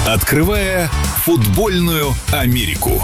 Открывая футбольную Америку.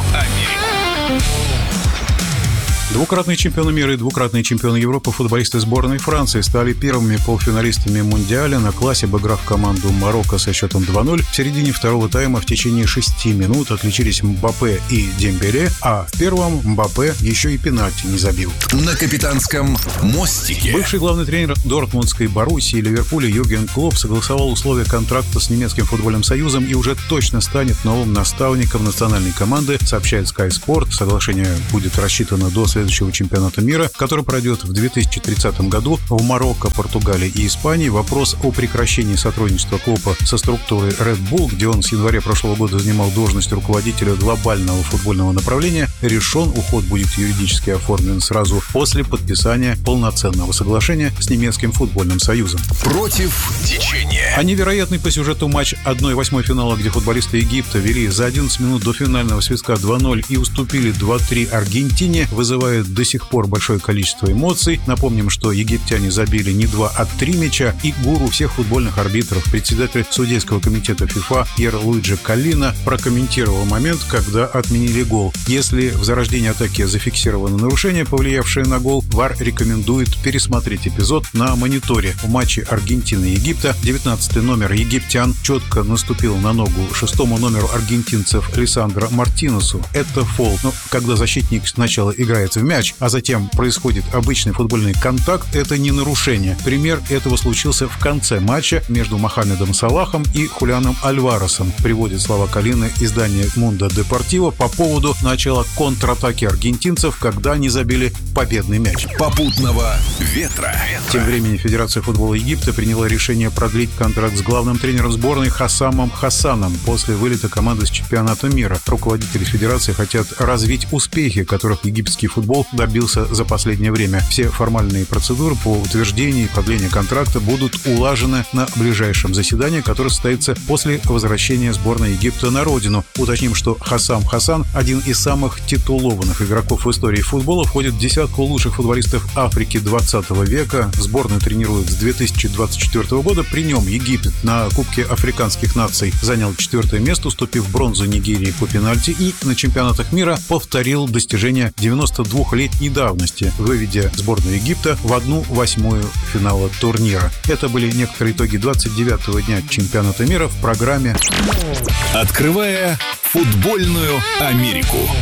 Двукратные чемпионы мира и двукратные чемпионы Европы футболисты сборной Франции стали первыми полуфиналистами Мундиаля на классе, обыграв команду Марокко со счетом 2-0. В середине второго тайма в течение 6 минут отличились Мбаппе и Дембеле, а в первом Мбаппе еще и пенальти не забил. На капитанском мостике. Бывший главный тренер Дортмундской Боруссии и Ливерпуля Юрген Клопп согласовал условия контракта с немецким футбольным союзом и уже точно станет новым наставником национальной команды, сообщает Sky Sport. Соглашение будет рассчитано до следующего чемпионата мира, который пройдет в 2030 году в Марокко, Португалии и Испании. Вопрос о прекращении сотрудничества Клоппа со структурой Red Bull, где он с января прошлого года занимал должность руководителя глобального футбольного направления, решен. Уход будет юридически оформлен сразу после подписания полноценного соглашения с немецким футбольным союзом. Против течения. А невероятный по сюжету матч 1/8 финала, где футболисты Египта вели за 11 минут до финального свистка 2-0 и уступили 2-3 Аргентине, вызывает до сих пор большое количество эмоций. Напомним, что египтяне забили не 2, а 3 мяча, и гуру всех футбольных арбитров, председатель судейского комитета ФИФА Пьер Луиджи Коллина прокомментировал момент, когда отменили гол. Если в зарождении атаки зафиксировано нарушение, повлиявшее на гол, ВАР рекомендует пересмотреть эпизод на мониторе. В матче Аргентины и Египта 19-й номер египтян четко наступил на ногу 6-му номеру аргентинцев Лисандро Мартинесу. Это фол. Но когда защитник сначала играет в мяч, а затем происходит обычный футбольный контакт, это не нарушение. Пример этого случился в конце матча между Мохаммедом Салахом и Хулианом Альваресом, приводит слова Коллины издание Mundo Deportivo по поводу начала контратаки аргентинцев, когда они забили победный мяч. Попутного ветра. Тем временем Федерация футбола Египта приняла решение продлить контракт с главным тренером сборной Хассамом Хасаном после вылета команды с чемпионата мира. Руководители федерации хотят развить успехи, которых египетский футбол добился за последнее время. Все формальные процедуры по утверждению и продлению контракта будут улажены на ближайшем заседании, которое состоится после возвращения сборной Египта на родину. Уточним, что Хассам Хасан, один из самых титулованных игроков в истории футбола, входит в десятку лучших футболистов Африки 20 века. Сборную тренирует с 2024 года. При нем Египет на Кубке африканских наций занял 4-е место, уступив бронзу Нигерии по пенальти, и на чемпионатах мира повторил достижение 92-летней давности, выведя сборную Египта в 1/8 финала турнира. Это были некоторые итоги 29-го дня чемпионата мира в программе «Открывая футбольную Америку».